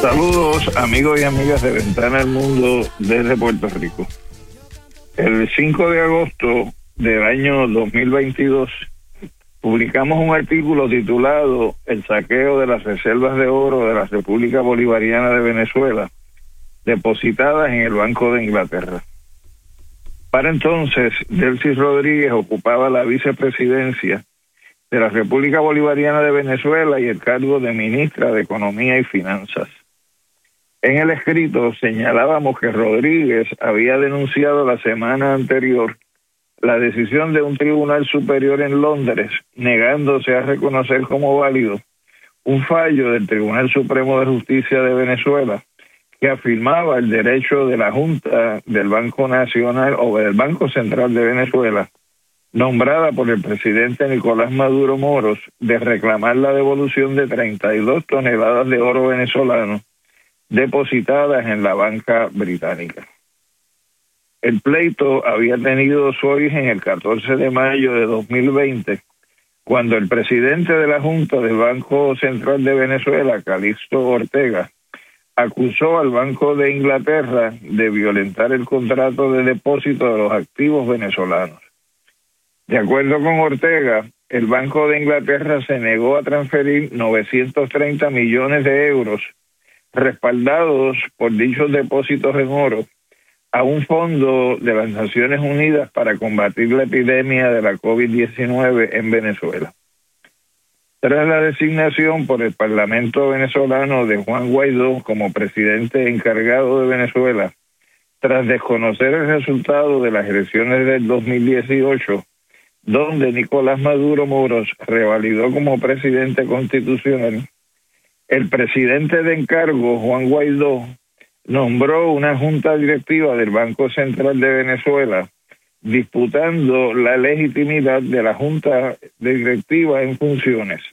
Saludos amigos y amigas de Ventana al Mundo desde Puerto Rico. El 5 de agosto del año 2022 publicamos un artículo titulado El saqueo de las reservas de oro de la República Bolivariana de Venezuela, depositadas en el Banco de Inglaterra. Para entonces, Delcy Rodríguez ocupaba la vicepresidencia de la República Bolivariana de Venezuela y el cargo de ministra de Economía y Finanzas. En el escrito señalábamos que Rodríguez había denunciado la semana anterior la decisión de un tribunal superior en Londres, negándose a reconocer como válido un fallo del Tribunal Supremo de Justicia de Venezuela que afirmaba el derecho de la Junta del Banco Nacional o del Banco Central de Venezuela, nombrada por el presidente Nicolás Maduro Moros, de reclamar la devolución de 32 toneladas de oro venezolano depositadas en la banca británica. El pleito había tenido su origen el 14 de mayo de 2020, cuando el presidente de la Junta del Banco Central de Venezuela, Calixto Ortega, acusó al Banco de Inglaterra de violentar el contrato de depósito de los activos venezolanos. De acuerdo con Ortega, el Banco de Inglaterra se negó a transferir 930 millones de euros respaldados por dichos depósitos en oro a un fondo de las Naciones Unidas para combatir la epidemia de la COVID-19 en Venezuela. Tras la designación por el Parlamento venezolano de Juan Guaidó como presidente encargado de Venezuela, tras desconocer el resultado de las elecciones del 2018, donde Nicolás Maduro Moros revalidó como presidente constitucional, el presidente de encargo, Juan Guaidó, nombró una junta directiva del Banco Central de Venezuela, disputando la legitimidad de la junta directiva en funciones.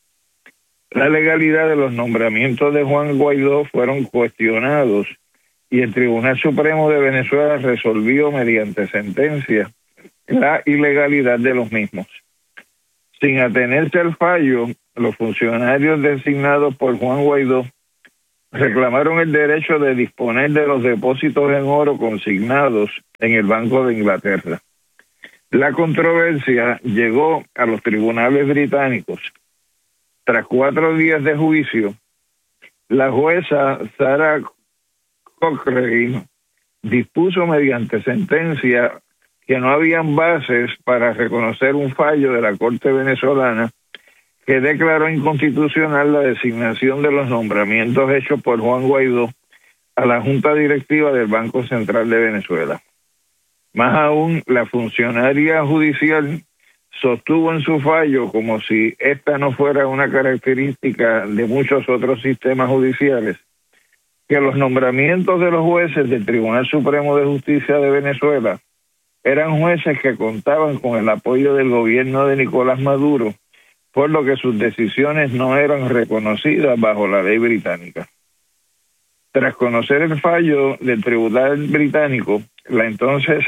La legalidad de los nombramientos de Juan Guaidó fueron cuestionados y el Tribunal Supremo de Venezuela resolvió mediante sentencia la ilegalidad de los mismos. Sin atenerse al fallo, los funcionarios designados por Juan Guaidó reclamaron el derecho de disponer de los depósitos en oro consignados en el Banco de Inglaterra. La controversia llegó a los tribunales británicos. Tras 4 días de juicio, la jueza Sarah Cochrane dispuso mediante sentencia que no habían bases para reconocer un fallo de la Corte venezolana que declaró inconstitucional la designación de los nombramientos hechos por Juan Guaidó a la Junta Directiva del Banco Central de Venezuela. Más aún, la funcionaria judicial sostuvo en su fallo, como si esta no fuera una característica de muchos otros sistemas judiciales, que los nombramientos de los jueces del Tribunal Supremo de Justicia de Venezuela eran jueces que contaban con el apoyo del gobierno de Nicolás Maduro, por lo que sus decisiones no eran reconocidas bajo la ley británica. Tras conocer el fallo del tribunal británico, la entonces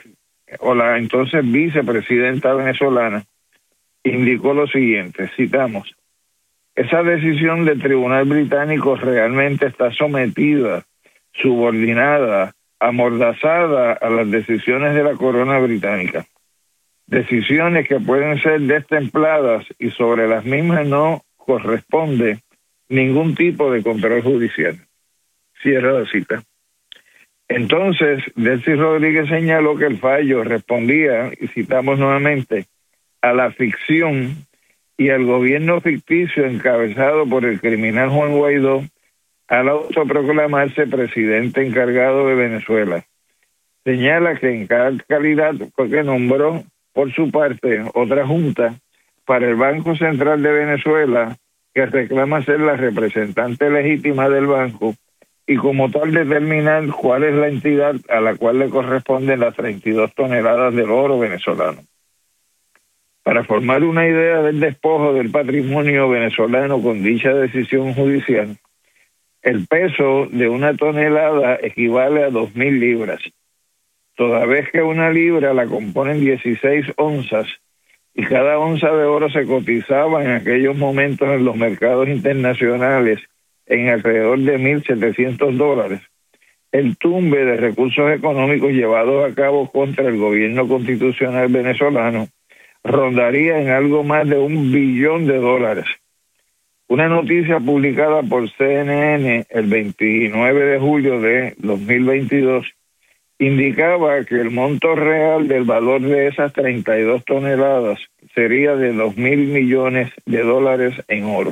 vicepresidenta venezolana indicó lo siguiente, citamos: esa decisión del tribunal británico realmente está sometida, subordinada, amordazada a las decisiones de la corona británica. Decisiones que pueden ser destempladas y sobre las mismas no corresponde ningún tipo de control judicial. Cierra la cita. Entonces, Delcy Rodríguez señaló que el fallo respondía, y citamos nuevamente, a la ficción y al gobierno ficticio encabezado por el criminal Juan Guaidó al autoproclamarse presidente encargado de Venezuela. Señala que en cada calidad fue que nombró por su parte otra junta para el Banco Central de Venezuela que reclama ser la representante legítima del banco y como tal determinar cuál es la entidad a la cual le corresponden las 32 toneladas del oro venezolano. Para formar una idea del despojo del patrimonio venezolano con dicha decisión judicial, el peso de una tonelada equivale a 2.000 libras. Toda vez que una libra la componen 16 onzas y cada onza de oro se cotizaba en aquellos momentos en los mercados internacionales en alrededor de $1,700, el tumbe de recursos económicos llevados a cabo contra el gobierno constitucional venezolano rondaría en algo más de $1 billón. Una noticia publicada por CNN el 29 de julio de 2022 indicaba que el monto real del valor de esas 32 toneladas sería de $2,000 millones en oro.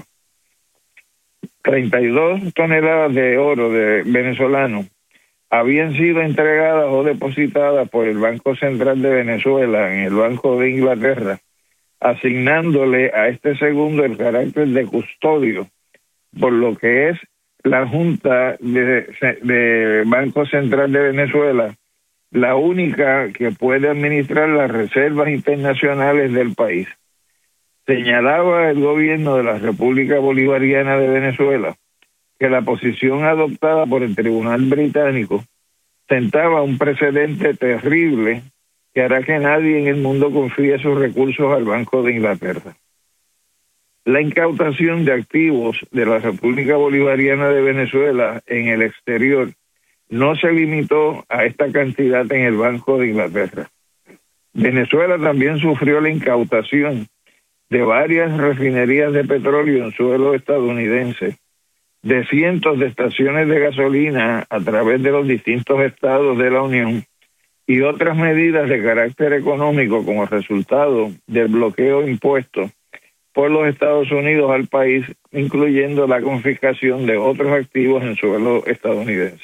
32 toneladas de oro de venezolano habían sido entregadas o depositadas por el Banco Central de Venezuela en el Banco de Inglaterra, asignándole a este segundo el carácter de custodio, por lo que es la Junta de Banco Central de Venezuela la única que puede administrar las reservas internacionales del país. Señalaba el gobierno de la República Bolivariana de Venezuela que la posición adoptada por el Tribunal Británico sentaba un precedente terrible que hará que nadie en el mundo confíe sus recursos al Banco de Inglaterra. La incautación de activos de la República Bolivariana de Venezuela en el exterior no se limitó a esta cantidad en el Banco de Inglaterra. Venezuela también sufrió la incautación de varias refinerías de petróleo en suelo estadounidense, de cientos de estaciones de gasolina a través de los distintos estados de la Unión y otras medidas de carácter económico como resultado del bloqueo impuesto por los Estados Unidos al país, incluyendo la confiscación de otros activos en suelo estadounidense.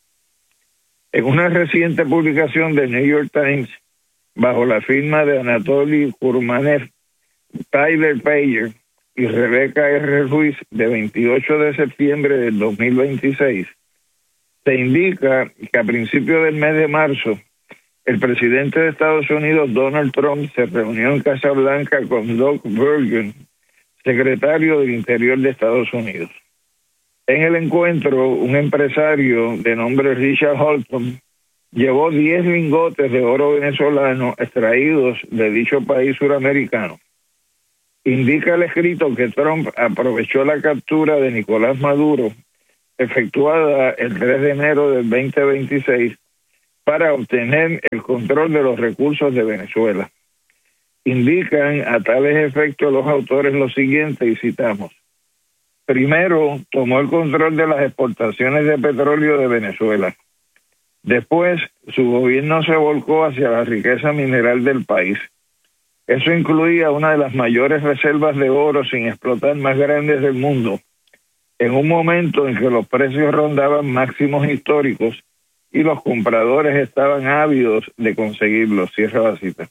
En una reciente publicación del New York Times, bajo la firma de Anatoly Kurmanev, Tyler Payer y Rebeca R. Ruiz, de 28 de septiembre del 2026, se indica que a principios del mes de marzo, el presidente de Estados Unidos, Donald Trump, se reunió en Casa Blanca con Doug Burgum, secretario del Interior de Estados Unidos. En el encuentro, un empresario de nombre Richard Holton llevó 10 lingotes de oro venezolano extraídos de dicho país suramericano. Indica el escrito que Trump aprovechó la captura de Nicolás Maduro, efectuada el 3 de enero del 2026, para obtener el control de los recursos de Venezuela. Indican a tales efectos los autores lo siguiente, y citamos: primero, tomó el control de las exportaciones de petróleo de Venezuela. Después, su gobierno se volcó hacia la riqueza mineral del país. Eso incluía una de las mayores reservas de oro sin explotar más grandes del mundo, en un momento en que los precios rondaban máximos históricos y los compradores estaban ávidos de conseguirlos. Cierra la cita.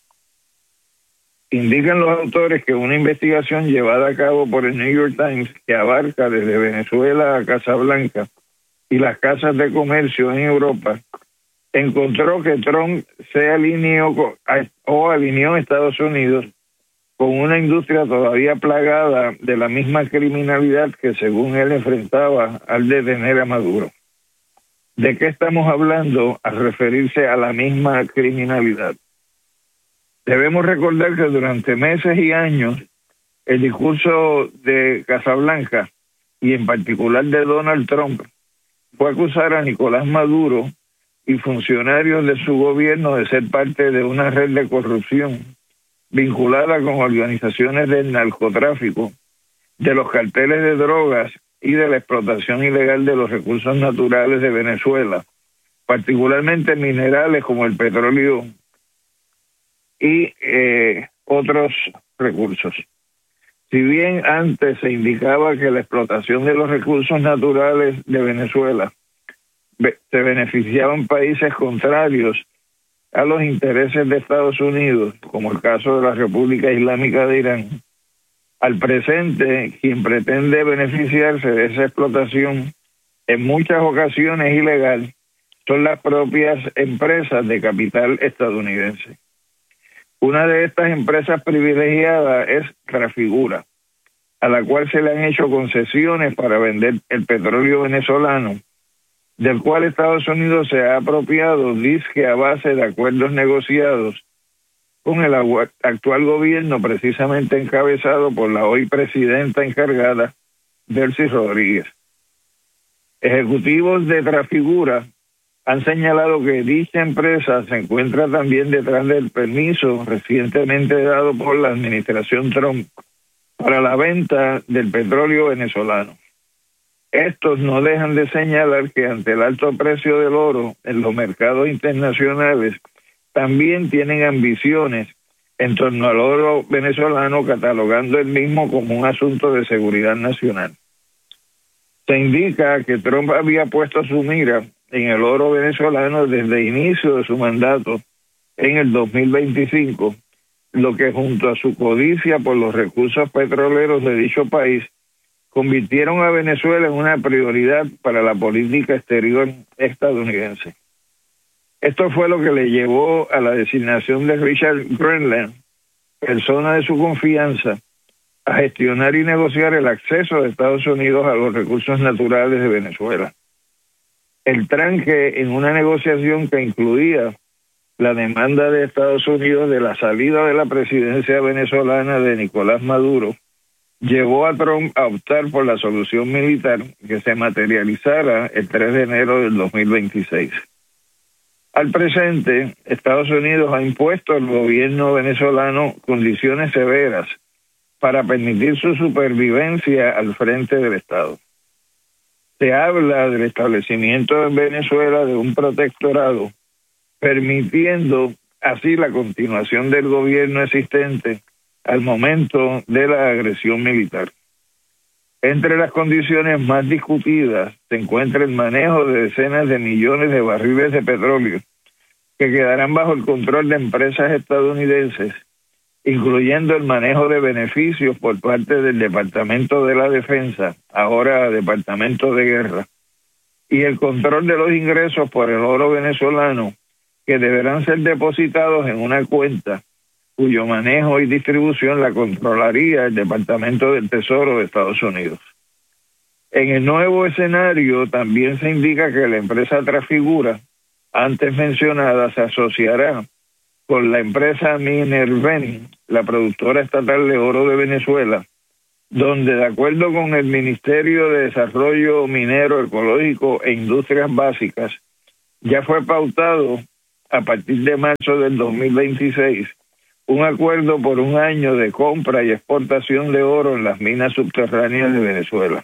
Indican los autores que una investigación llevada a cabo por el New York Times, que abarca desde Venezuela a Casablanca y las casas de comercio en Europa, encontró que Trump se alineó a Estados Unidos con una industria todavía plagada de la misma criminalidad que según él enfrentaba al detener a Maduro. ¿De qué estamos hablando al referirse a la misma criminalidad? Debemos recordar que durante meses y años el discurso de Casablanca y en particular de Donald Trump fue acusar a Nicolás Maduro y funcionarios de su gobierno de ser parte de una red de corrupción vinculada con organizaciones del narcotráfico, de los carteles de drogas y de la explotación ilegal de los recursos naturales de Venezuela, particularmente minerales como el petróleo y otros recursos. Si bien antes se indicaba que la explotación de los recursos naturales de Venezuela se beneficiaban países contrarios a los intereses de Estados Unidos, como el caso de la República Islámica de Irán, al presente, quien pretende beneficiarse de esa explotación, en muchas ocasiones ilegal, son las propias empresas de capital estadounidense. Una de estas empresas privilegiadas es Trafigura, a la cual se le han hecho concesiones para vender el petróleo venezolano, del cual Estados Unidos se ha apropiado, dizque a base de acuerdos negociados con el actual gobierno, precisamente encabezado por la hoy presidenta encargada, Delcy Rodríguez. Ejecutivos de Trafigura han señalado que dicha empresa se encuentra también detrás del permiso recientemente dado por la administración Trump para la venta del petróleo venezolano. Estos no dejan de señalar que ante el alto precio del oro en los mercados internacionales, también tienen ambiciones en torno al oro venezolano, catalogando el mismo como un asunto de seguridad nacional. Se indica que Trump había puesto su mira en el oro venezolano desde el inicio de su mandato en el 2025, lo que junto a su codicia por los recursos petroleros de dicho país convirtieron a Venezuela en una prioridad para la política exterior estadounidense. Esto fue lo que le llevó a la designación de Richard Grenland, persona de su confianza, a gestionar y negociar el acceso de Estados Unidos a los recursos naturales de Venezuela. El tranque en una negociación que incluía la demanda de Estados Unidos de la salida de la presidencia venezolana de Nicolás Maduro llevó a Trump a optar por la solución militar que se materializara el 3 de enero del 2026. Al presente, Estados Unidos ha impuesto al gobierno venezolano condiciones severas para permitir su supervivencia al frente del Estado. Se habla del establecimiento en Venezuela de un protectorado, permitiendo así la continuación del gobierno existente al momento de la agresión militar. Entre las condiciones más discutidas se encuentra el manejo de decenas de millones de barriles de petróleo que quedarán bajo el control de empresas estadounidenses, incluyendo el manejo de beneficios por parte del Departamento de la Defensa, ahora Departamento de Guerra, y el control de los ingresos por el oro venezolano, que deberán ser depositados en una cuenta cuyo manejo y distribución la controlaría el Departamento del Tesoro de Estados Unidos. En el nuevo escenario también se indica que la empresa Trafigura, antes mencionada, se asociará con la empresa Minerven, la productora estatal de oro de Venezuela, donde de acuerdo con el Ministerio de Desarrollo Minero, Ecológico e Industrias Básicas, ya fue pautado a partir de marzo del 2026 un acuerdo por un año de compra y exportación de oro en las minas subterráneas de Venezuela.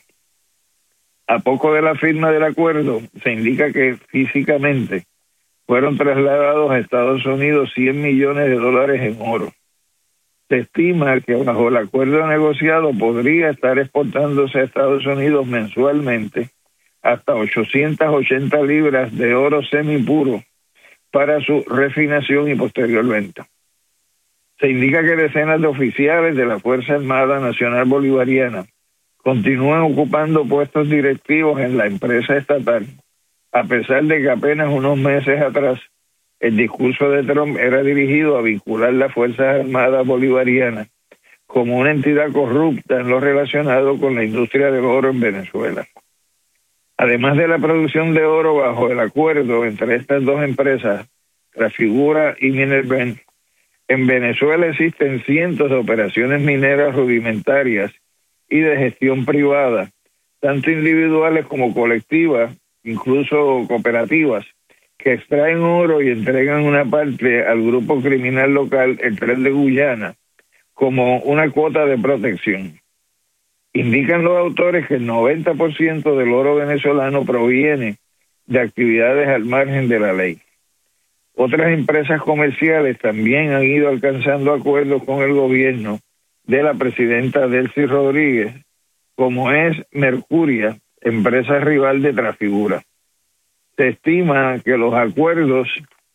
A poco de la firma del acuerdo, se indica que físicamente fueron trasladados a Estados Unidos $100 millones en oro. Se estima que bajo el acuerdo negociado podría estar exportándose a Estados Unidos mensualmente hasta 880 libras de oro semipuro para su refinación y posterior venta. Se indica que decenas de oficiales de la Fuerza Armada Nacional Bolivariana continúan ocupando puestos directivos en la empresa estatal, a pesar de que apenas unos meses atrás el discurso de Trump era dirigido a vincular las Fuerzas Armadas Bolivarianas como una entidad corrupta en lo relacionado con la industria del oro en Venezuela. Además de la producción de oro bajo el acuerdo entre estas dos empresas, Trafigura y Minerven, en Venezuela existen cientos de operaciones mineras rudimentarias y de gestión privada, tanto individuales como colectivas, incluso cooperativas, que extraen oro y entregan una parte al grupo criminal local, el Tren de Guyana, como una cuota de protección. Indican los autores que el 90% del oro venezolano proviene de actividades al margen de la ley. Otras empresas comerciales también han ido alcanzando acuerdos con el gobierno de la presidenta Delcy Rodríguez, como es Mercuria, empresa rival de Trafigura. Se estima que los acuerdos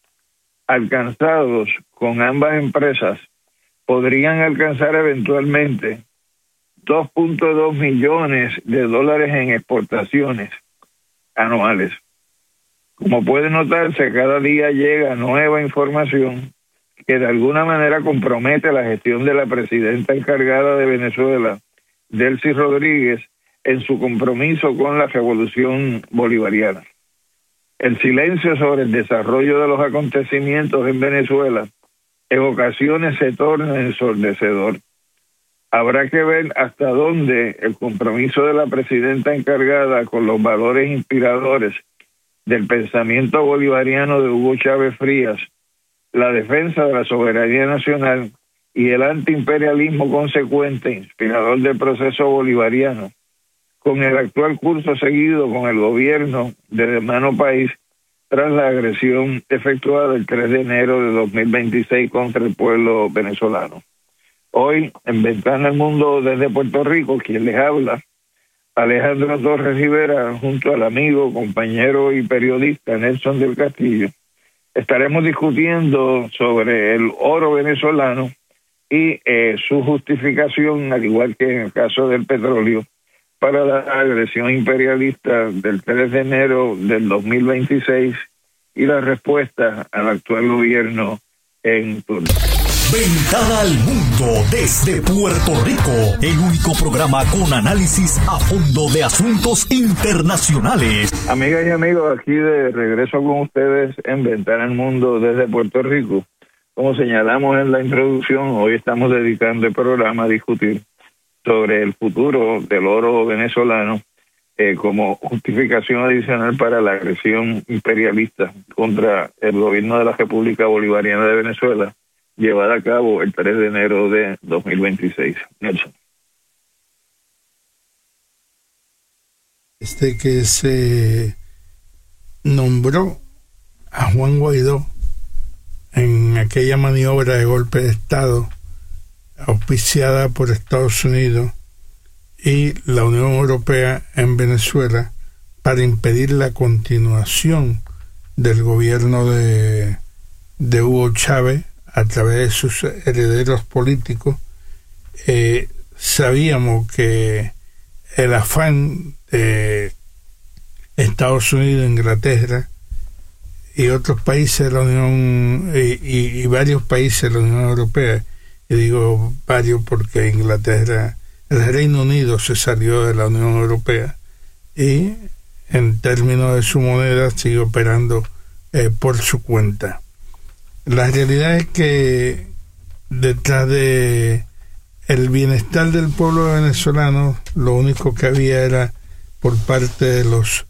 alcanzados con ambas empresas podrían alcanzar eventualmente $2.2 millones en exportaciones anuales. Como puede notarse, cada día llega nueva información que de alguna manera compromete la gestión de la presidenta encargada de Venezuela, Delcy Rodríguez, en su compromiso con la revolución bolivariana. El silencio sobre el desarrollo de los acontecimientos en Venezuela en ocasiones se torna ensordecedor. Habrá que ver hasta dónde el compromiso de la presidenta encargada con los valores inspiradores del pensamiento bolivariano de Hugo Chávez Frías, la defensa de la soberanía nacional y el antiimperialismo consecuente, inspirador del proceso bolivariano, con el actual curso seguido con el gobierno del hermano país tras la agresión efectuada el 3 de enero de 2026 contra el pueblo venezolano. Hoy, en Ventana al Mundo desde Puerto Rico, quien les habla, Alejandro Torres Rivera, junto al amigo, compañero y periodista Nelson del Castillo, estaremos discutiendo sobre el oro venezolano y su justificación, al igual que en el caso del petróleo, para la agresión imperialista del 3 de enero del 2026 y la respuesta al actual gobierno en turno. Ventana al Mundo desde Puerto Rico, el único programa con análisis a fondo de asuntos internacionales. Amigas y amigos, aquí de regreso con ustedes en Ventana al Mundo desde Puerto Rico. Como señalamos en la introducción, hoy estamos dedicando el programa a discutir sobre el futuro del oro venezolano como justificación adicional para la agresión imperialista contra el gobierno de la República Bolivariana de Venezuela, llevada a cabo el 3 de enero de 2026. Nelson. Que se nombró a Juan Guaidó en aquella maniobra de golpe de Estado auspiciada por Estados Unidos y la Unión Europea en Venezuela para impedir la continuación del gobierno de Hugo Chávez a través de sus herederos políticos. Sabíamos que el afán de Estados Unidos, Inglaterra y otros países de la Unión y varios países de la Unión Europea, y digo varios porque Inglaterra, el Reino Unido se salió de la Unión Europea y en términos de su moneda sigue operando por su cuenta. La realidad es que detrás de el bienestar del pueblo venezolano, lo único que había era por parte de los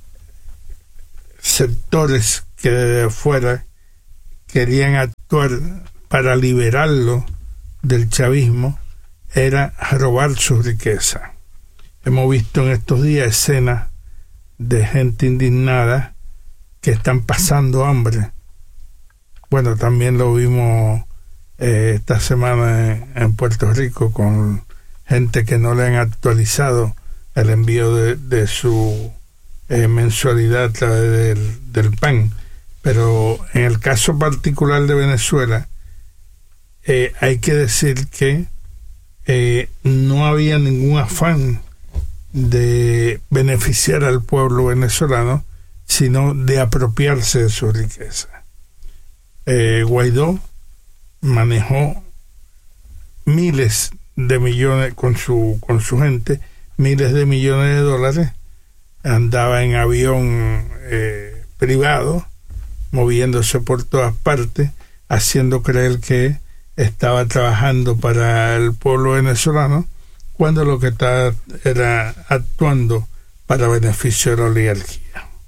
sectores que desde afuera querían actuar para liberarlo del chavismo, era robar su riqueza. Hemos visto en estos días escenas de gente indignada que están pasando hambre. Bueno, también lo vimos esta semana en Puerto Rico con gente que no le han actualizado el envío de su mensualidad a través del PAN. Pero en el caso particular de Venezuela, hay que decir que no había ningún afán de beneficiar al pueblo venezolano, sino de apropiarse de su riqueza. Guaidó manejó miles de millones con su gente, miles de millones de dólares, andaba en avión privado, moviéndose por todas partes, haciendo creer que estaba trabajando para el pueblo venezolano, cuando lo que estaba era actuando para beneficio de la oligarquía.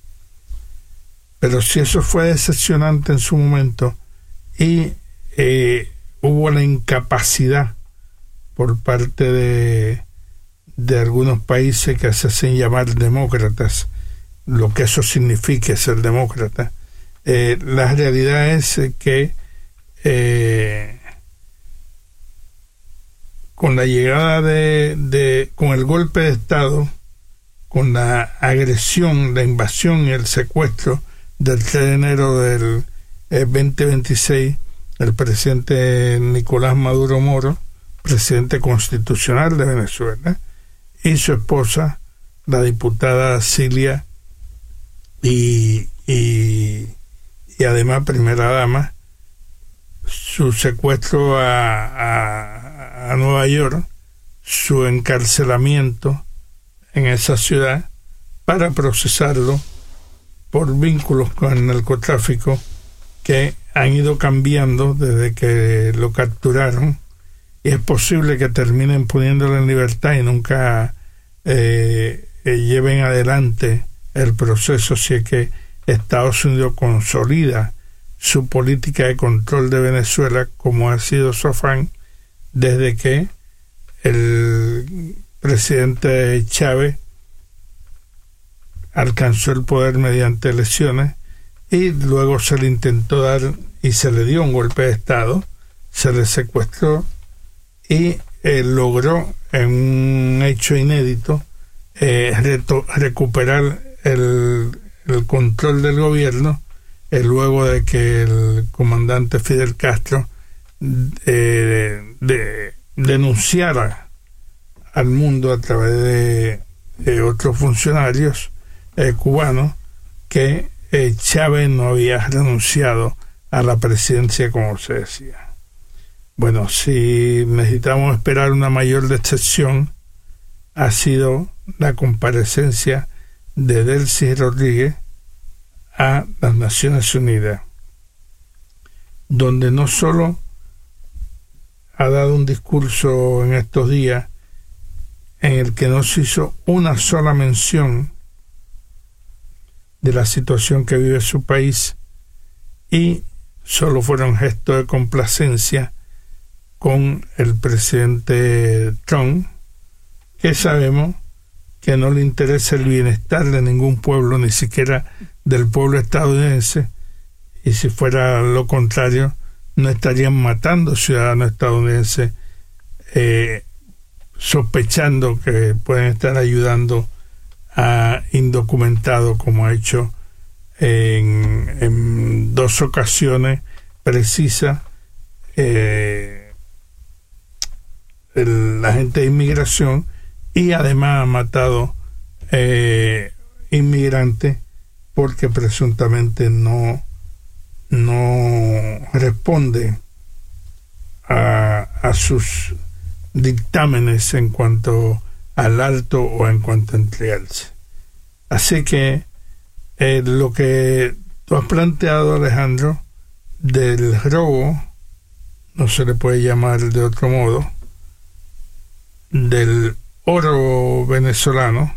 Pero si eso fue decepcionante en su momento y hubo la incapacidad por parte de algunos países que se hacen llamar demócratas, lo que eso significa ser demócrata, la realidad es que con la llegada con el golpe de Estado, con la agresión, la invasión y el secuestro del 3 de enero del 2026, el presidente Nicolás Maduro Moro, presidente constitucional de Venezuela, y su esposa, la diputada Cilia, y además primera dama, su secuestro a Nueva York, su encarcelamiento en esa ciudad para procesarlo por vínculos con el narcotráfico que han ido cambiando desde que lo capturaron y es posible que terminen poniéndolo en libertad y nunca lleven adelante el proceso si es que Estados Unidos consolida su política de control de Venezuela, como ha sido su afán desde que el presidente Chávez alcanzó el poder mediante elecciones y luego se le intentó dar y se le dio un golpe de Estado, se le secuestró y logró en un hecho inédito recuperar el control del gobierno luego de que el comandante Fidel Castro denunciara al mundo a través de otros funcionarios cubanos que Chávez no había renunciado a la presidencia como se decía. Bueno, si necesitamos esperar una mayor decepción, ha sido la comparecencia de Delcy Rodríguez a las Naciones Unidas, donde no solo ha dado un discurso en estos días en el que no se hizo una sola mención de la situación que vive su país y solo fueron gestos de complacencia con el presidente Trump, que sabemos que no le interesa el bienestar de ningún pueblo, ni siquiera del pueblo estadounidense, y si fuera lo contrario, no estarían matando ciudadanos estadounidenses sospechando que pueden estar ayudando a indocumentados, como ha hecho en 2 ocasiones precisas el agente de inmigración, y además ha matado inmigrantes porque presuntamente no responde a sus dictámenes en cuanto al alto o en cuanto a entregarse. Así que lo que tú has planteado, Alejandro, del robo, no se le puede llamar de otro modo, del oro venezolano,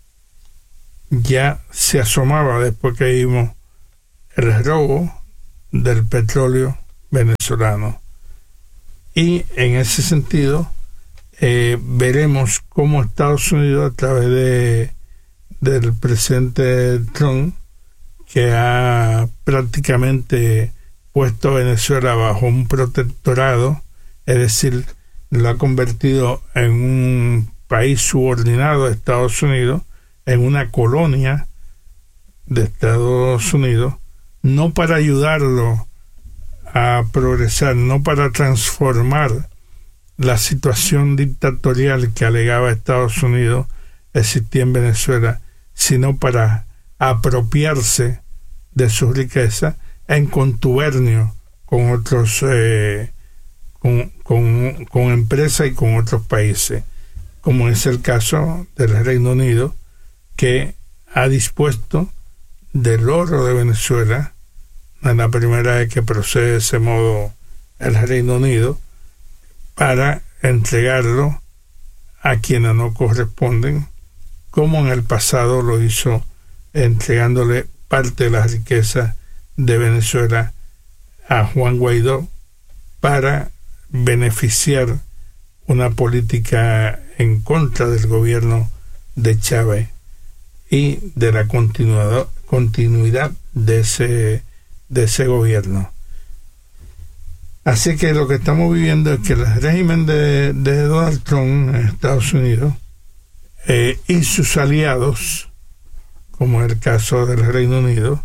ya se asomaba después que vimos el robo del petróleo venezolano. Y en ese sentido veremos cómo Estados Unidos, a través del presidente Trump, que ha prácticamente puesto a Venezuela bajo un protectorado, es decir, lo ha convertido en un país subordinado a Estados Unidos, en una colonia de Estados Unidos, no para ayudarlo a progresar, no para transformar la situación dictatorial que alegaba Estados Unidos existía en Venezuela, sino para apropiarse de su riqueza en contubernio con otros con empresas y con otros países, como es el caso del Reino Unido, que ha dispuesto del oro de Venezuela. No es la primera vez que procede de ese modo el Reino Unido, para entregarlo a quienes no corresponden, como en el pasado lo hizo entregándole parte de la riqueza de Venezuela a Juan Guaidó para beneficiar una política en contra del gobierno de Chávez y de la continuidad de ese gobierno. Así que lo que estamos viviendo es que el régimen de Donald Trump en Estados Unidos y sus aliados, como el caso del Reino Unido,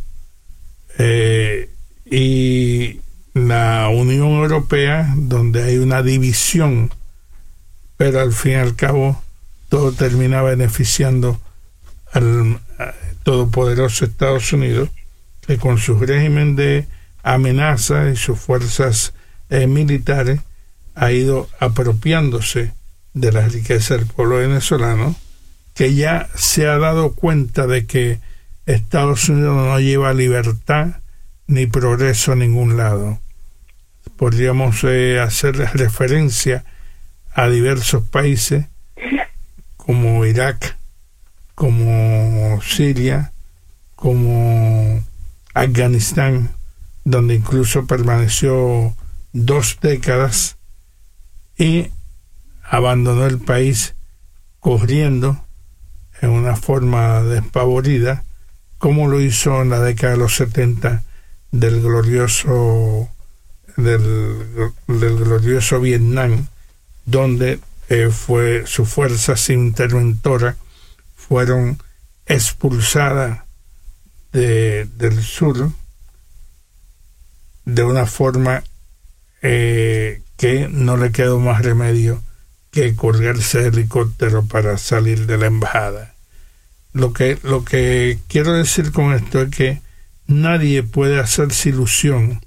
y la Unión Europea, donde hay una división, pero al fin y al cabo todo termina beneficiando al todopoderoso Estados Unidos, que con su régimen de amenaza y sus fuerzas militares ha ido apropiándose de la riqueza del pueblo venezolano, que ya se ha dado cuenta de que Estados Unidos no lleva libertad ni progreso a ningún lado. Podríamos hacer referencia a diversos países como Irak, como Siria, como Afganistán, donde incluso permaneció 2 décadas, y abandonó el país corriendo en una forma despavorida, como lo hizo en la década de los 70 del glorioso Vietnam, donde sus fuerzas interventoras fueron expulsadas del sur de una forma que no le quedó más remedio que colgarse de helicóptero para salir de la embajada. Lo que quiero decir con esto es que nadie puede hacerse ilusión,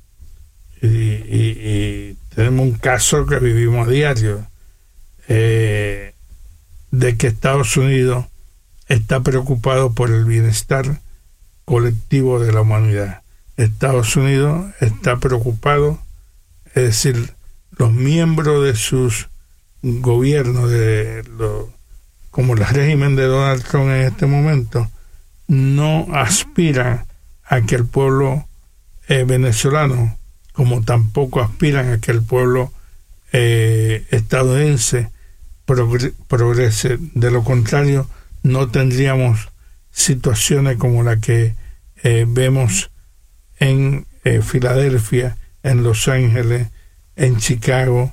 y tenemos un caso que vivimos a diario, de que Estados Unidos está preocupado por el bienestar colectivo de la humanidad. Estados Unidos está preocupado, es decir, los miembros de sus gobiernos, como el régimen de Donald Trump en este momento, no aspiran a que el pueblo venezolano, como tampoco aspiran a que el pueblo estadounidense progrese. De lo contrario, no tendríamos situaciones como la que vemos en Filadelfia, en Los Ángeles, en Chicago,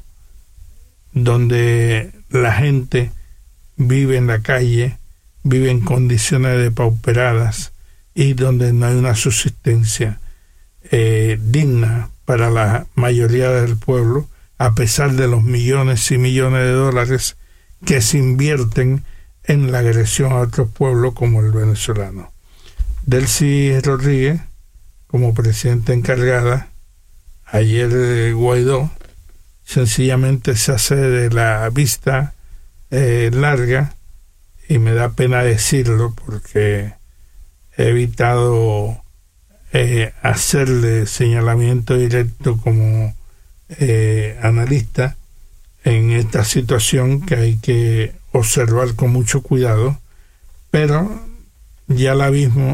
donde la gente vive en la calle, vive en condiciones depauperadas, y donde no hay una subsistencia digna para la mayoría del pueblo, a pesar de los millones y millones de dólares que se invierten en la agresión a otros pueblos como el venezolano. Delcy Rodríguez, como presidenta encargada, ayer Guaidó sencillamente se hace de la vista larga, y me da pena decirlo porque he evitado hacerle señalamiento directo como analista en esta situación que hay que observar con mucho cuidado, pero ya la vimos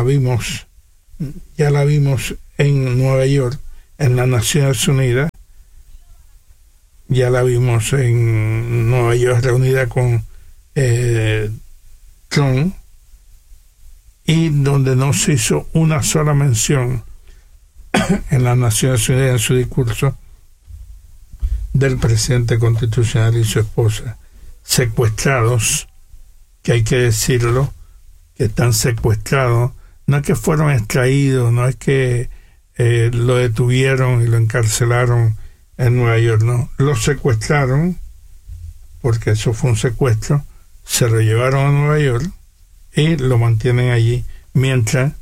en Nueva York, en las Naciones Unidas, ya la vimos en Nueva York reunida con Trump, y donde no se hizo una sola mención en las Naciones Unidas en su discurso del presidente constitucional y su esposa, secuestrados, que hay que decirlo, que están secuestrados, no es que fueron extraídos, no es que lo detuvieron y lo encarcelaron en Nueva York, no, lo secuestraron, porque eso fue un secuestro, se lo llevaron a Nueva York y lo mantienen allí mientras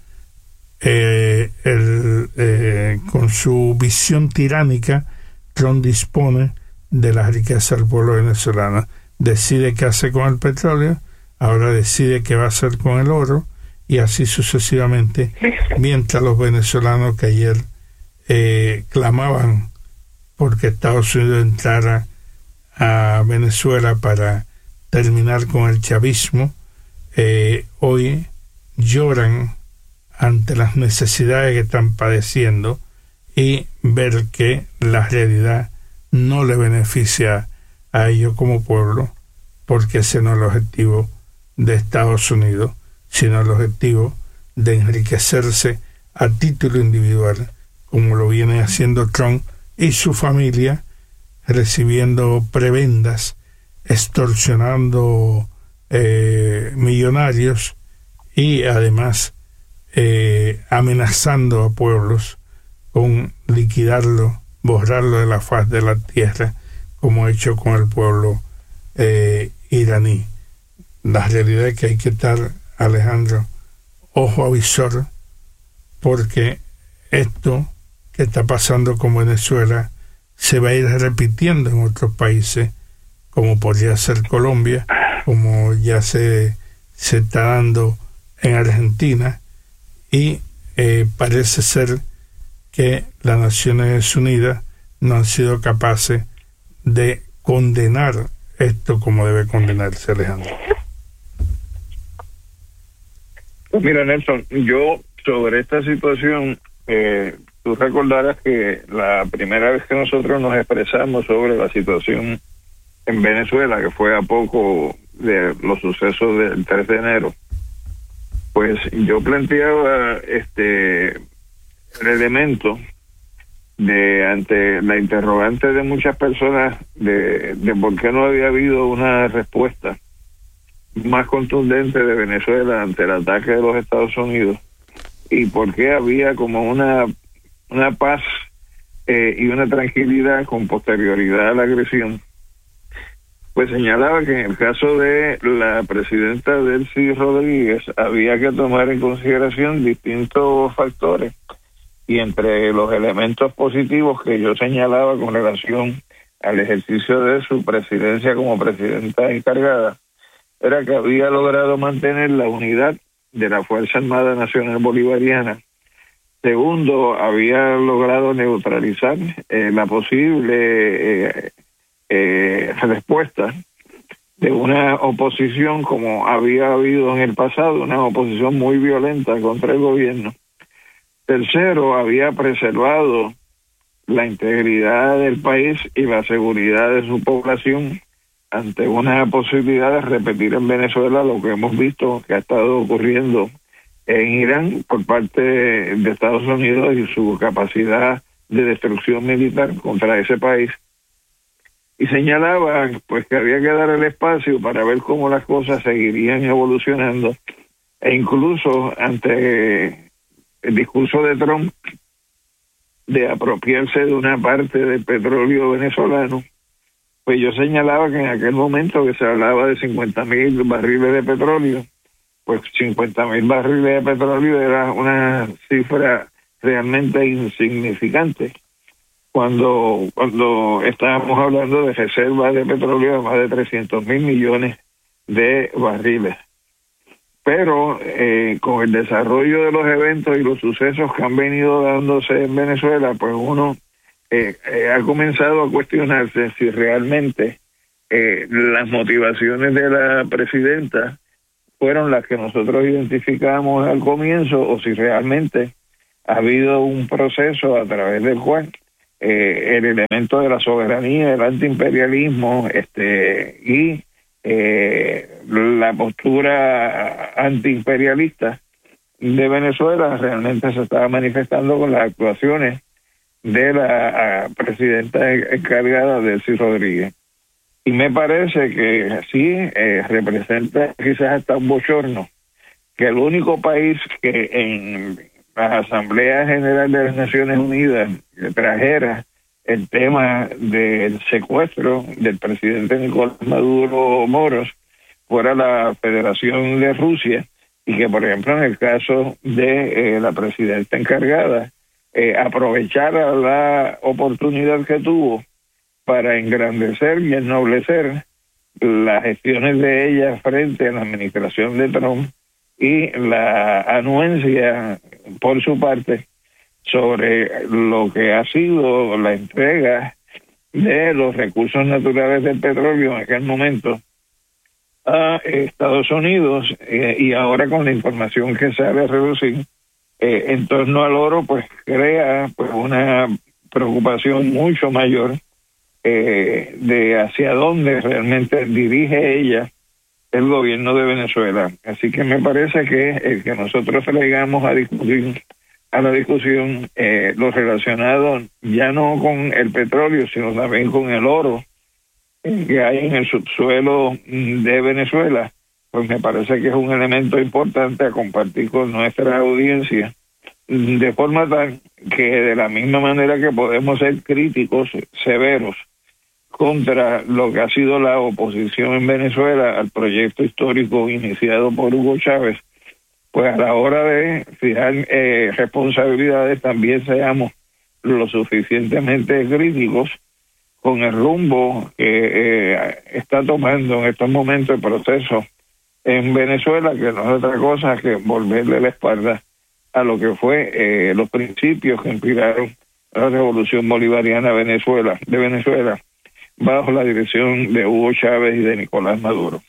con su visión tiránica Trump dispone de las riquezas del pueblo venezolano, decide qué hace con el petróleo, ahora decide qué va a hacer con el oro, y así sucesivamente, mientras los venezolanos que ayer clamaban porque Estados Unidos entrara a Venezuela para terminar con el chavismo, hoy lloran ante las necesidades que están padeciendo, y ver que la realidad no le beneficia a ellos como pueblo, porque ese no es el objetivo de Estados Unidos, sino el objetivo de enriquecerse a título individual, como lo viene haciendo Trump y su familia, recibiendo prebendas, extorsionando millonarios, y además amenazando a pueblos con liquidarlo, borrarlo de la faz de la tierra, como ha hecho con el pueblo iraní. La realidad es que hay que estar, Alejandro, ojo avisor, porque esto que está pasando con Venezuela se va a ir repitiendo en otros países, como podría ser Colombia, como ya se está dando en Argentina, y parece ser que las Naciones Unidas no han sido capaces de condenar esto como debe condenarse, Alejandro? Pues mira, Nelson, yo sobre esta situación, tú recordarás que la primera vez que nosotros nos expresamos sobre la situación en Venezuela, que fue a poco de los sucesos del 3 de enero, pues yo planteaba el elemento de, ante la interrogante de muchas personas de por qué no había habido una respuesta más contundente de Venezuela ante el ataque de los Estados Unidos, y por qué había como una paz y una tranquilidad con posterioridad a la agresión. Pues señalaba que en el caso de la presidenta Delcy Rodríguez había que tomar en consideración distintos factores, y entre los elementos positivos que yo señalaba con relación al ejercicio de su presidencia como presidenta encargada era que había logrado mantener la unidad de la Fuerza Armada Nacional Bolivariana. Segundo, había logrado neutralizar la posible respuesta de una oposición como había habido en el pasado, una oposición muy violenta contra el gobierno. Tercero, había preservado la integridad del país y la seguridad de su población ante una posibilidad de repetir en Venezuela lo que hemos visto que ha estado ocurriendo en Irán por parte de Estados Unidos y su capacidad de destrucción militar contra ese país. Y señalaba pues que había que dar el espacio para ver cómo las cosas seguirían evolucionando, e incluso ante el discurso de Trump de apropiarse de una parte del petróleo venezolano, pues yo señalaba que en aquel momento que se hablaba de 50,000 barriles de petróleo, pues 50,000 barriles de petróleo era una cifra realmente insignificante cuando estábamos hablando de reservas de petróleo de más de 300,000 millones de barriles. Pero con el desarrollo de los eventos y los sucesos que han venido dándose en Venezuela, pues uno ha comenzado a cuestionarse si realmente las motivaciones de la presidenta fueron las que nosotros identificamos al comienzo, o si realmente ha habido un proceso a través del cual el elemento de la soberanía, el antiimperialismo y la postura antiimperialista de Venezuela realmente se estaba manifestando con las actuaciones de la presidenta encargada, Delcy Rodríguez. Y me parece que sí representa quizás hasta un bochorno que el único país que en la Asamblea General de las Naciones Unidas trajera el tema del secuestro del presidente Nicolás Maduro Moros fuera la Federación de Rusia, y que por ejemplo en el caso de la presidenta encargada aprovechara la oportunidad que tuvo para engrandecer y ennoblecer las gestiones de ella frente a la administración de Trump y la anuencia por su parte sobre lo que ha sido la entrega de los recursos naturales del petróleo en aquel momento a Estados Unidos, y ahora con la información que sale a reducir en torno al oro, pues crea pues una preocupación mucho mayor de hacia dónde realmente dirige ella el gobierno de Venezuela. Así que me parece que el que nosotros traigamos a discutir a la discusión lo relacionado ya no con el petróleo, sino también con el oro que hay en el subsuelo de Venezuela, pues me parece que es un elemento importante a compartir con nuestra audiencia, de forma tal que de la misma manera que podemos ser críticos severos contra lo que ha sido la oposición en Venezuela al proyecto histórico iniciado por Hugo Chávez, pues a la hora de fijar responsabilidades también seamos lo suficientemente críticos con el rumbo que está tomando en estos momentos el proceso en Venezuela, que no es otra cosa que volverle la espalda a lo que fue los principios que inspiraron la revolución bolivariana de Venezuela. bajo la dirección de Hugo Chávez y de Nicolás Maduro.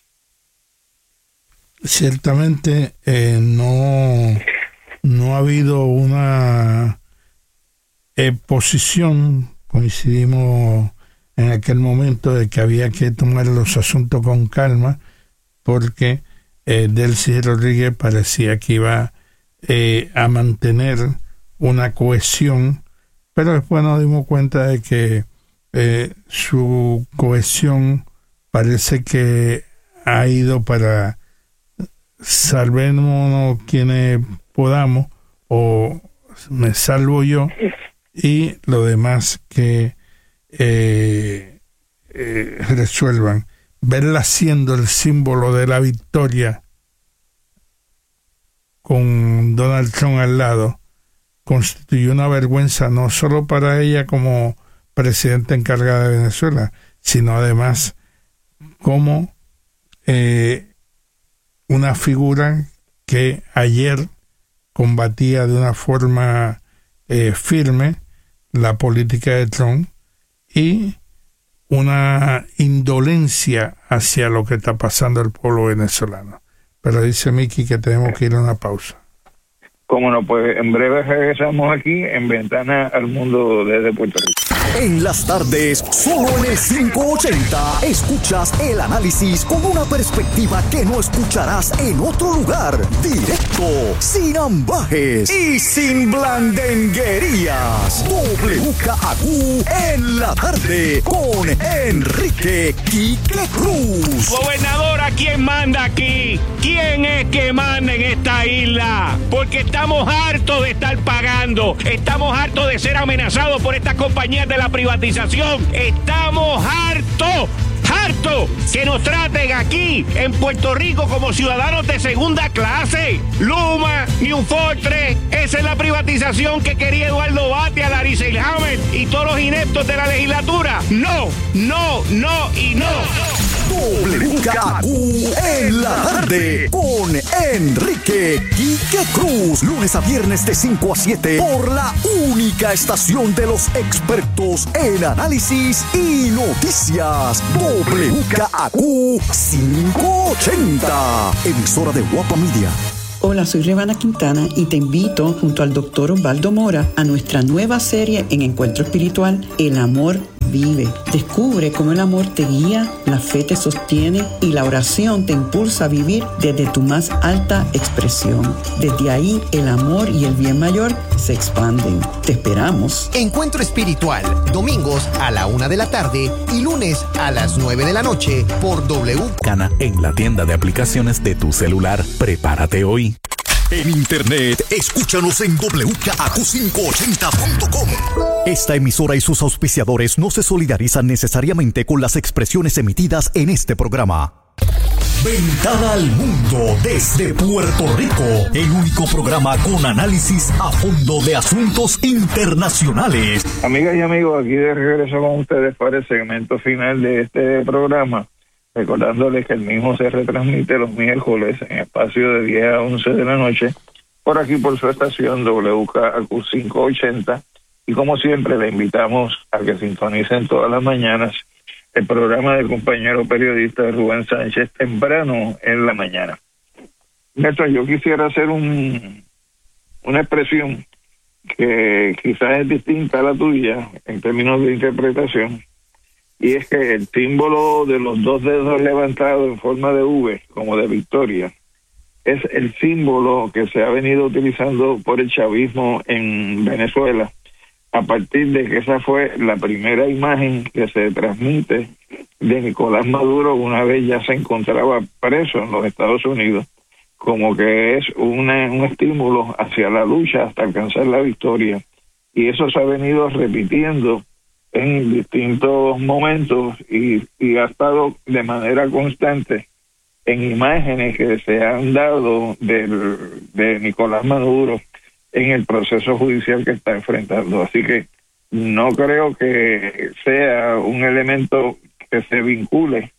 Ciertamente no ha habido una posición, coincidimos en aquel momento de que había que tomar los asuntos con calma, porque Delcy Rodríguez parecía que iba a mantener una cohesión, pero después nos dimos cuenta de que su cohesión parece que ha ido para salvémonos quienes podamos, o me salvo yo, y lo demás que resuelvan. Verla siendo el símbolo de la victoria con Donald Trump al lado constituyó una vergüenza no solo para ella como presidenta encargada de Venezuela, sino además como una figura que ayer combatía de una forma firme la política de Trump y una indolencia hacia lo que está pasando el pueblo venezolano. Pero dice Miki que tenemos que ir a una pausa. Cómo no, pues en breve regresamos aquí en Ventana al Mundo desde Puerto Rico. En las tardes, solo en el 580, escuchas el análisis con una perspectiva que no escucharás en otro lugar. Directo, sin ambajes y sin blandenguerías. WKAQ en la tarde con Enrique Quique Cruz. Gobernadora, ¿quién manda aquí? ¿Quién es que manda en esta isla? Porque estamos hartos de estar pagando. Estamos hartos de ser amenazados por estas compañías de la privatización. Estamos hartos que nos traten aquí en Puerto Rico como ciudadanos de segunda clase. Luma, New Fortress, esa es la privatización que quería Eduardo Batia, Larry Selhammer y todos los ineptos de la legislatura. No y no. WKQ en la tarde con Enrique Quique Cruz. Lunes a viernes de 5 a 7 por la única estación de los expertos en análisis y noticias. WKQ 580, emisora de Guapa Media. Hola, soy Revana Quintana y te invito junto al Dr. Osvaldo Mora a nuestra nueva serie en Encuentro Espiritual, El Amor Vive. Descubre cómo el amor te guía, la fe te sostiene y la oración te impulsa a vivir desde tu más alta expresión. Desde ahí, el amor y el bien mayor se expanden. Te esperamos. Encuentro Espiritual, domingos a la 1 de la tarde y lunes a las 9 de la noche por Cana en la tienda de aplicaciones de tu celular. Prepárate hoy. En internet, escúchanos en WKAQ580.com. Esta emisora y sus auspiciadores no se solidarizan necesariamente con las expresiones emitidas en este programa. Ventana al Mundo desde Puerto Rico, el único programa con análisis a fondo de asuntos internacionales. Amigas y amigos, aquí de regreso con ustedes para el segmento final de este programa, recordándoles que el mismo se retransmite los miércoles en espacio de 10 a 11 de la noche, por aquí por su estación WKAQ 580, y como siempre le invitamos a que sintonicen todas las mañanas el programa del compañero periodista Rubén Sánchez temprano en la mañana. Néstor, yo quisiera hacer una expresión que quizás es distinta a la tuya en términos de interpretación, y es que el símbolo de los dos dedos levantados en forma de V, como de victoria, es el símbolo que se ha venido utilizando por el chavismo en Venezuela, a partir de que esa fue la primera imagen que se transmite de Nicolás Maduro una vez ya se encontraba preso en los Estados Unidos, como que es un estímulo hacia la lucha hasta alcanzar la victoria. Y eso se ha venido repitiendo en distintos momentos y ha estado de manera constante en imágenes que se han dado de Nicolás Maduro en el proceso judicial que está enfrentando. Así que no creo que sea un elemento que se vincule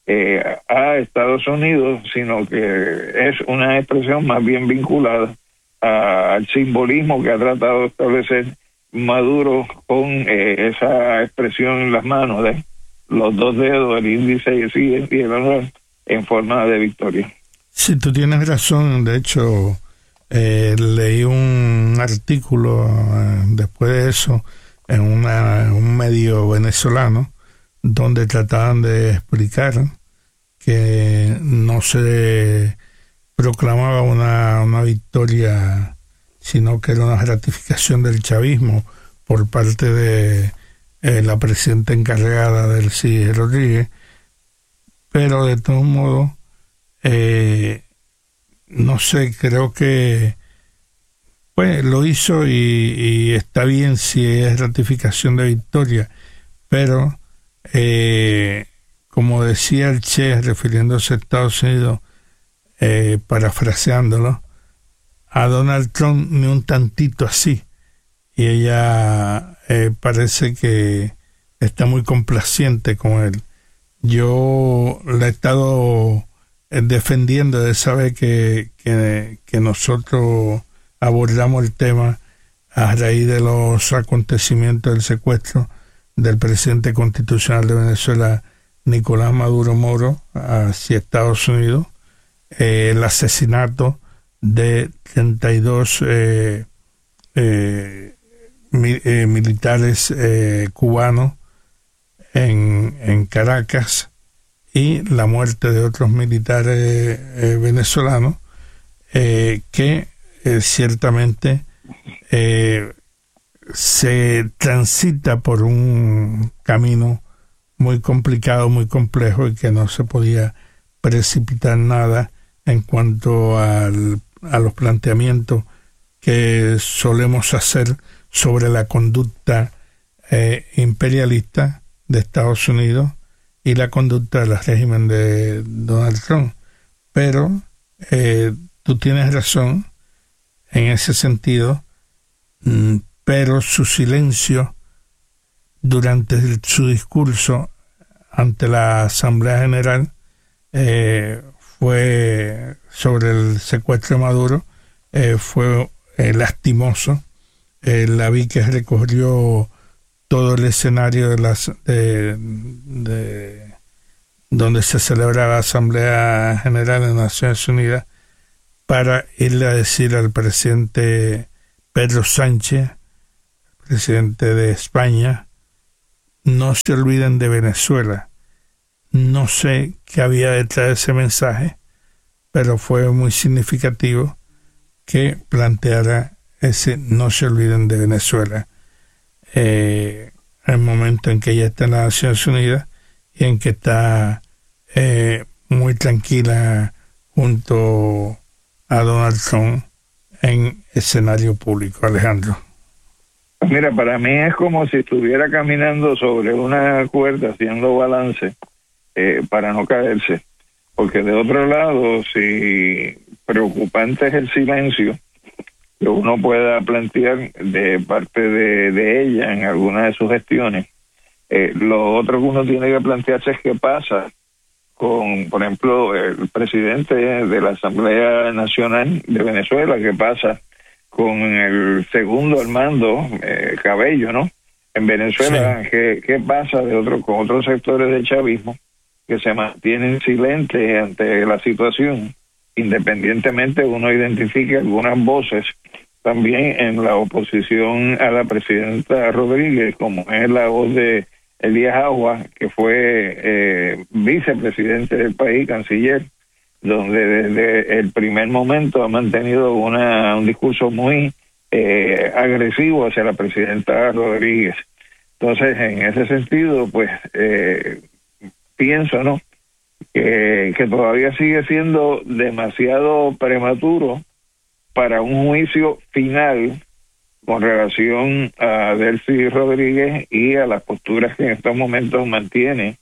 a Estados Unidos, sino que es una expresión más bien vinculada al simbolismo que ha tratado de establecer Maduro con esa expresión en las manos los dos dedos, el índice y el anular, en forma de victoria. Sí, tú tienes razón. De hecho, leí un artículo después de eso en un medio venezolano donde trataban de explicar que no se proclamaba una victoria, sino que era una ratificación del chavismo por parte de la presidenta encargada Delcy Rodríguez, pero de todos modos, no sé, creo que pues lo hizo y está bien si es ratificación de victoria, pero como decía el Che refiriéndose a Estados Unidos, parafraseándolo, a Donald Trump ni un tantito así, y ella parece que está muy complaciente con él. Yo la he estado defendiendo de saber que nosotros abordamos el tema a raíz de los acontecimientos del secuestro del presidente constitucional de Venezuela, Nicolás Maduro Moro, hacia Estados Unidos, el asesinato de 32 militares cubanos en Caracas, y la muerte de otros militares venezolanos que ciertamente se transita por un camino muy complicado, muy complejo, y que no se podía precipitar nada en cuanto a los planteamientos que solemos hacer sobre la conducta imperialista de Estados Unidos y la conducta del régimen de Donald Trump. Pero tú tienes razón en ese sentido, pero su silencio durante su discurso ante la Asamblea General fue sobre el secuestro de Maduro, fue lastimoso. La vi que recorrió todo el escenario de donde se celebra la Asamblea General de Naciones Unidas para irle a decir al presidente Pedro Sánchez, presidente de España, no se olviden de Venezuela. No sé qué había detrás de ese mensaje, pero fue muy significativo que planteara ese no se olviden de Venezuela. El momento en que ella está en las Naciones Unidas y en que está muy tranquila junto a Donald Trump en escenario público. Alejandro. Mira, para mí es como si estuviera caminando sobre una cuerda haciendo balance para no caerse, porque de otro lado, si preocupante es el silencio que uno pueda plantear de parte de ella en alguna de sus gestiones, lo otro que uno tiene que plantearse es qué pasa con, por ejemplo, el presidente de la Asamblea Nacional de Venezuela, qué pasa con el segundo al mando, Cabello, ¿no? En Venezuela, sí. ¿Qué pasa con otros sectores del chavismo que se mantienen silentes ante la situación? Independientemente uno identifique algunas voces también en la oposición a la presidenta Rodríguez, como es la voz de Elías Agua, que fue vicepresidente del país, canciller, donde desde el primer momento ha mantenido un discurso muy agresivo hacia la presidenta Rodríguez. Entonces, en ese sentido, pues pienso, ¿no?, que todavía sigue siendo demasiado prematuro para un juicio final con relación a Delcy Rodríguez y a las posturas que en estos momentos mantiene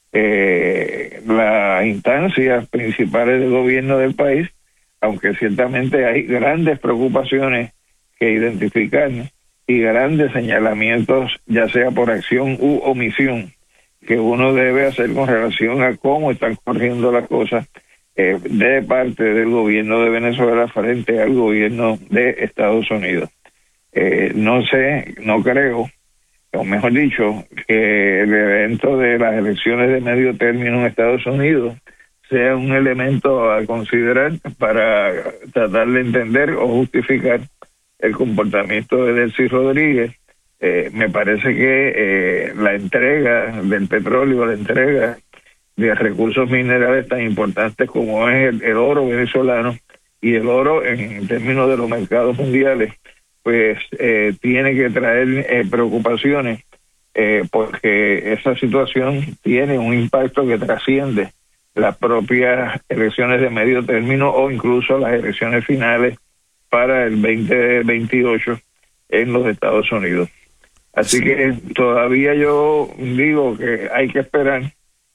las instancias principales del gobierno del país, aunque ciertamente hay grandes preocupaciones que identificar y grandes señalamientos, ya sea por acción u omisión, que uno debe hacer con relación a cómo están corriendo las cosas de parte del gobierno de Venezuela frente al gobierno de Estados Unidos. No sé, no creo o mejor dicho, que el evento de las elecciones de medio término en Estados Unidos sea un elemento a considerar para tratar de entender o justificar el comportamiento de Delcy Rodríguez. Me parece que la entrega del petróleo, la entrega de recursos minerales tan importantes como es el oro venezolano y el oro en términos de los mercados mundiales, pues tiene que traer preocupaciones porque esa situación tiene un impacto que trasciende las propias elecciones de medio término o incluso las elecciones finales para el 2028 en los Estados Unidos. Así que todavía yo digo que hay que esperar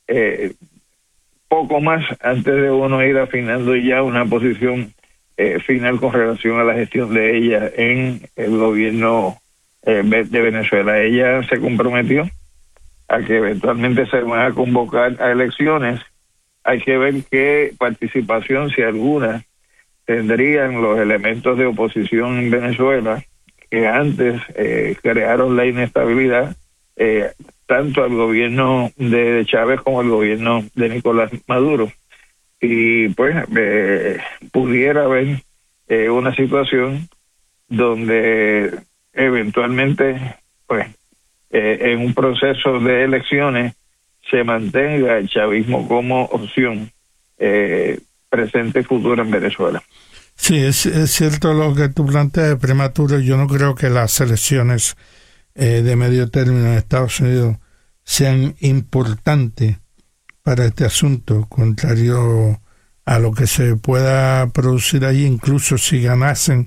poco más antes de uno ir afinando ya una posición final con relación a la gestión de ella en el gobierno de Venezuela. Ella se comprometió a que eventualmente se van a convocar a elecciones. Hay que ver qué participación, si alguna, tendrían los elementos de oposición en Venezuela que antes crearon la inestabilidad tanto al gobierno de Chávez como al gobierno de Nicolás Maduro. Y pues pudiera haber una situación donde eventualmente pues en un proceso de elecciones se mantenga el chavismo como opción presente y futura en Venezuela. Sí, es cierto lo que tú planteas de prematuro. Yo no creo que las elecciones de medio término en Estados Unidos sean importantes para este asunto, contrario a lo que se pueda producir allí. Incluso si ganasen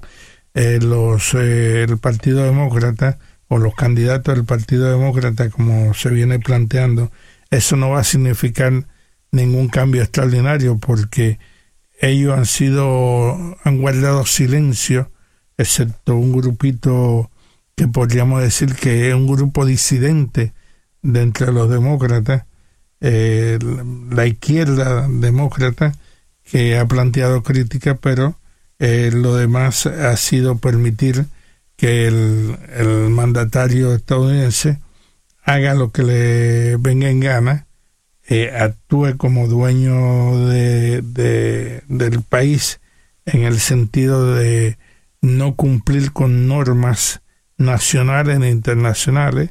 el Partido Demócrata o los candidatos del Partido Demócrata, como se viene planteando, eso no va a significar ningún cambio extraordinario, porque ellos han guardado silencio, excepto un grupito que podríamos decir que es un grupo disidente de entre los demócratas, la izquierda demócrata, que ha planteado críticas, pero lo demás ha sido permitir que el mandatario estadounidense haga lo que le venga en gana, actúe como dueño del país, en el sentido de no cumplir con normas nacionales e internacionales.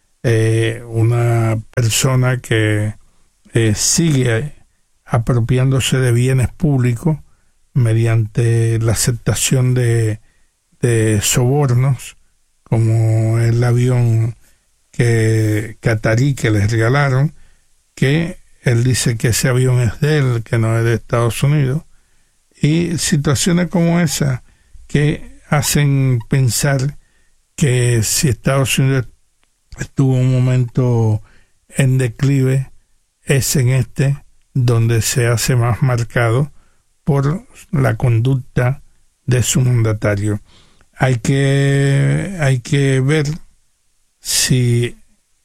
Una persona que sigue apropiándose de bienes públicos mediante la aceptación de sobornos, como el avión catarí que les regalaron, que él dice que ese avión es de él, que no es de Estados Unidos, y situaciones como esa que hacen pensar que si Estados Unidos estuvo un momento en declive, es en este donde se hace más marcado por la conducta de su mandatario. Hay que ver si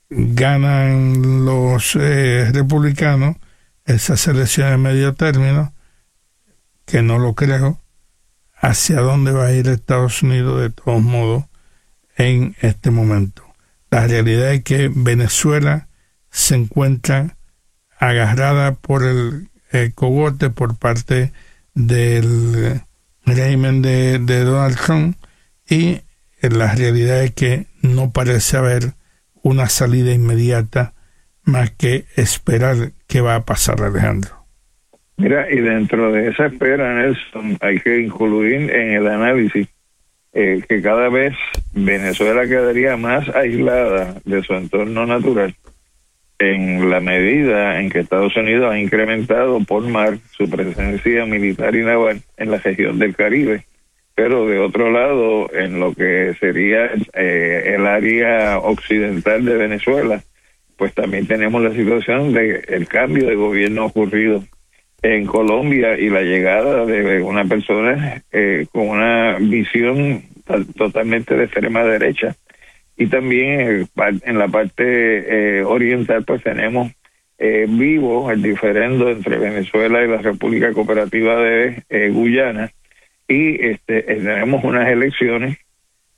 ganan los republicanos esas elecciones de medio término, que no lo creo, hacia dónde va a ir Estados Unidos de todos modos en este momento. La realidad es que Venezuela se encuentra agarrada por el cogote por parte del régimen de Donald Trump, y la realidad es que no parece haber una salida inmediata más que esperar qué va a pasar, Alejandro. Mira, y dentro de esa espera, Nelson, hay que incluir en el análisis que cada vez Venezuela quedaría más aislada de su entorno natural en la medida en que Estados Unidos ha incrementado por mar su presencia militar y naval en la región del Caribe. Pero de otro lado, en lo que sería el área occidental de Venezuela, pues también tenemos la situación de el cambio de gobierno ocurrido en Colombia y la llegada de una persona con una visión totalmente de extrema derecha. Y también en la parte oriental pues tenemos vivo el diferendo entre Venezuela y la República Cooperativa de Guyana, y tenemos unas elecciones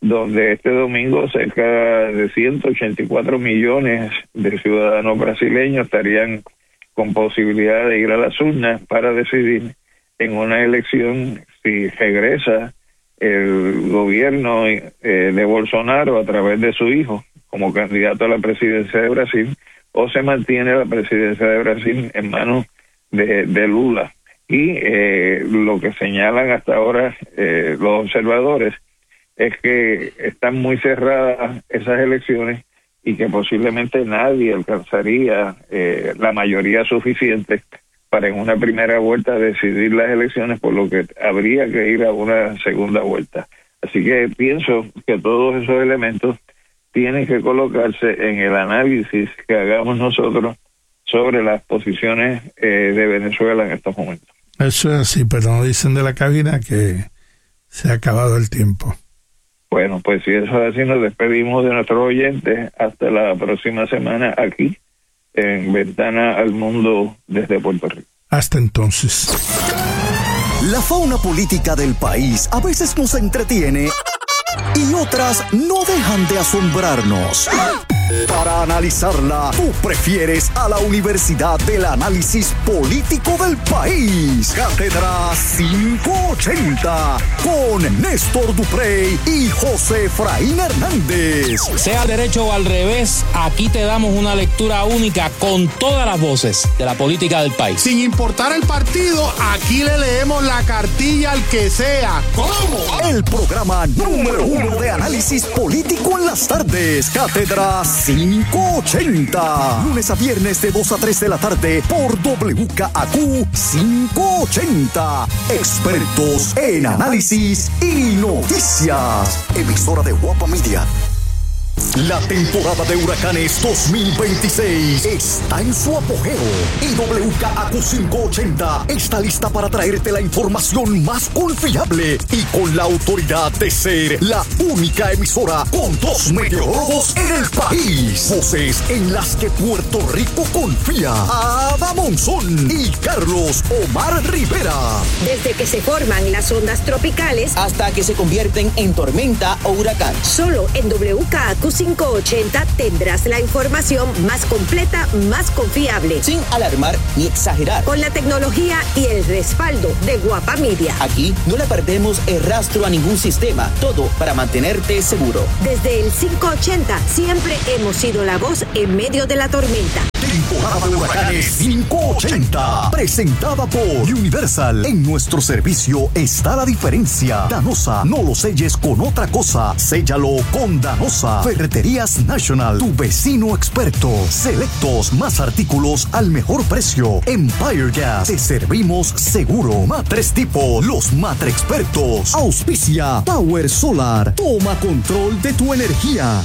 donde este domingo cerca de 184 millones de ciudadanos brasileños estarían con posibilidad de ir a las urnas para decidir en una elección si regresa el gobierno de Bolsonaro a través de su hijo como candidato a la presidencia de Brasil, o se mantiene la presidencia de Brasil en manos de Lula. Y lo que señalan hasta ahora los observadores es que están muy cerradas esas elecciones y que posiblemente nadie alcanzaría la mayoría suficiente para en una primera vuelta decidir las elecciones, por lo que habría que ir a una segunda vuelta. Así que pienso que todos esos elementos tienen que colocarse en el análisis que hagamos nosotros sobre las posiciones de Venezuela en estos momentos. Eso es así, pero nos dicen de la cabina que se ha acabado el tiempo. Bueno, pues si eso es así, nos despedimos de nuestros oyentes hasta la próxima semana aquí en Ventana al Mundo desde Puerto Rico. Hasta entonces. La fauna política del país a veces nos entretiene y otras no dejan de asombrarnos. Para analizarla, tú prefieres a la Universidad del Análisis Político del País. Cátedra 580 con Néstor Duprey y José Efraín Hernández. Sea al derecho o al revés, aquí te damos una lectura única con todas las voces de la política del país. Sin importar el partido, aquí le leemos la cartilla al que sea. ¿Cómo? El programa número 1 de análisis político en las tardes. Cátedra 580. Lunes a viernes de 2 a 3 de la tarde por WKAQ 580. Expertos en análisis y noticias. Emisora de Guapa Media. La temporada de huracanes 2026 está en su apogeo y WKAQ 580 está lista para traerte la información más confiable y con la autoridad de ser la única emisora con 2 meteorólogos en el país. Voces en las que Puerto Rico confía. Ada Monzón y Carlos Omar Rivera. Desde que se forman las ondas tropicales hasta que se convierten en tormenta o huracán. Solo en WKAQ 580 tendrás la información más completa, más confiable. Sin alarmar ni exagerar. Con la tecnología y el respaldo de Guapa Media. Aquí no le perdemos el rastro a ningún sistema. Todo para mantenerte seguro. Desde el 580 siempre hemos sido la voz en medio de la tormenta. Temporada de huracanes 580. Presentada por Universal. En nuestro servicio está la diferencia. Danosa, no lo selles con otra cosa. Séllalo con Danosa. Ferreterías National, tu vecino experto. Selectos, más artículos al mejor precio. Empire Gas, te servimos seguro. Matres Tipo, los Matre Expertos. Auspicia Power Solar. Toma control de tu energía.